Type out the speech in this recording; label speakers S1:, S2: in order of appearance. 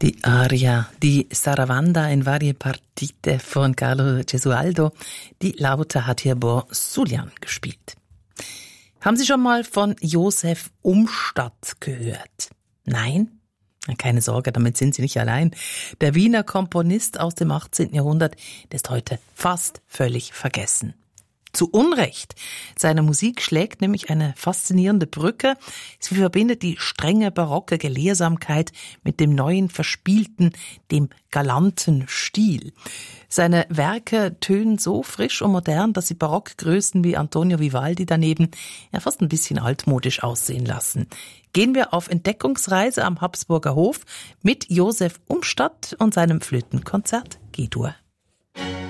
S1: Die Aria di Saravanda in varie partite von Carlo Gesualdo. Die Laute hat hier Borssuljan gespielt. Haben Sie schon mal von Josef Umstatt gehört? Nein? Keine Sorge, damit sind Sie nicht allein. Der Wiener Komponist aus dem 18. Jahrhundert, der ist heute fast völlig vergessen. Zu Unrecht. Seine Musik schlägt nämlich eine faszinierende Brücke. Sie verbindet die strenge barocke Gelehrsamkeit mit dem neuen, verspielten, dem galanten Stil. Seine Werke tönen so frisch und modern, dass sie Barockgrößen wie Antonio Vivaldi daneben ja fast ein bisschen altmodisch aussehen lassen. Gehen wir auf Entdeckungsreise am Habsburger Hof mit Josef Umstatt und seinem Flötenkonzert G-Dur.